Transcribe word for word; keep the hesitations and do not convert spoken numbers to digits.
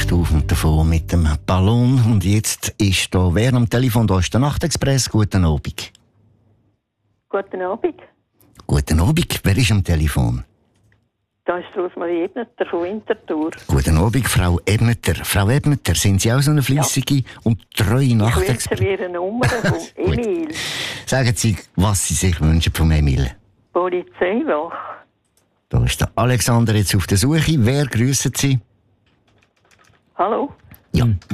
fliegt auf und davon mit dem Ballon. Und jetzt ist da wer am Telefon? Da ist der Nachtexpress. Guten Abend. Guten Abend. Guten Abend. Wer ist am Telefon? Da ist Rosmarie Ebneter von Winterthur. Guten Abend, Frau Ebneter. Frau Ebneter, sind Sie auch so eine fleissige ja. und treue Nachtexpress? Ich wünsche mir eine Nummer von Emil. Sagen Sie, was Sie sich wünschen vom Emil. Polizeiwach. Da ist der Alexander jetzt auf der Suche. Wer grüßt Sie? Hallo? Ja.